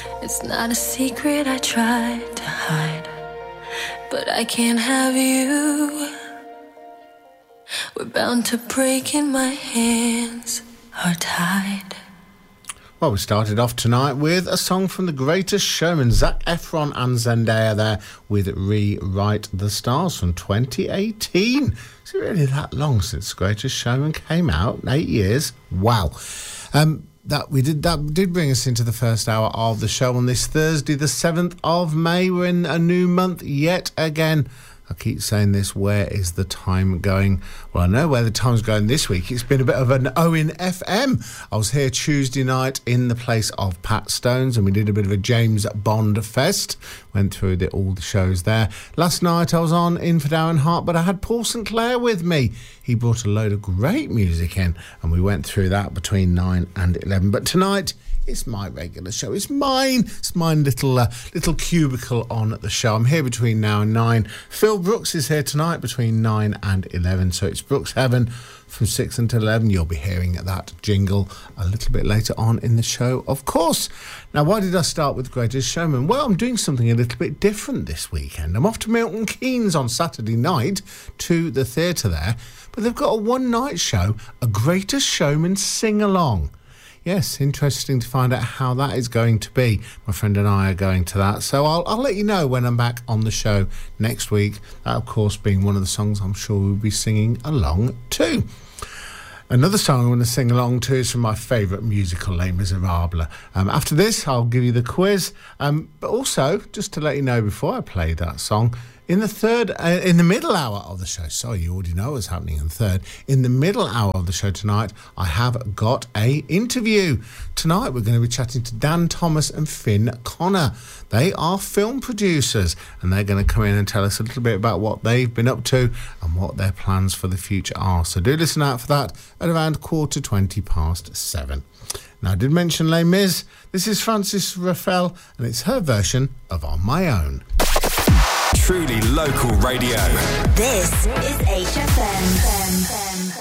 It's not a secret I tried to hide, but I can't have you. We're bound to break and my hands are tied. Well, we started off tonight with a song from The Greatest Showman, Zac Efron and Zendaya there with Rewrite the Stars from 2018. Is it really that long since The Greatest Showman came out? 8 years? Wow. That did bring us into the first hour of the show on this Thursday, the 7th of May. We're in a new month yet again. I keep saying this, where is the time going? Well, I know where the time's going this week. It's been a bit of an Owen FM. I was here Tuesday night in the place of Pat Stones, and we did a bit of a James Bond fest. Went through all the shows there. Last night I was on Inford Hour and Heart, but I had Paul St Clair with me. He brought a load of great music in, and we went through that between 9 and 11. But tonight, it's my regular show. It's mine. It's my little cubicle on at the show. I'm here between now and 9. Phil Brooks is here tonight between 9 and 11. So it's Brooks Heaven from 6 until 11. You'll be hearing that jingle a little bit later on in the show, of course. Now, why did I start with The Greatest Showman? Well, I'm doing something a little bit different this weekend. I'm off to Milton Keynes on Saturday night to the theatre there. But they've got a one-night show, a Greatest Showman sing-along. Yes, interesting to find out how that is going to be. My friend and I are going to that. So I'll let you know when I'm back on the show next week. That, of course, being one of the songs I'm sure we'll be singing along to. Another song I'm going to sing along to is from my favourite musical, Les Miserables. After this, I'll give you the quiz. But also, just to let you know before I play that song, in the middle hour of the show, sorry, you already know what's happening in the third. In the middle hour of the show tonight, I have got a interview. Tonight, we're going to be chatting to Dan Thomas and Finn Connor. They are film producers, and they're going to come in and tell us a little bit about what they've been up to and what their plans for the future are. So do listen out for that at around 7:15. Now, I did mention Les Mis. This is Frances Raphael, and it's her version of On My Own. Truly local radio. This is HFM.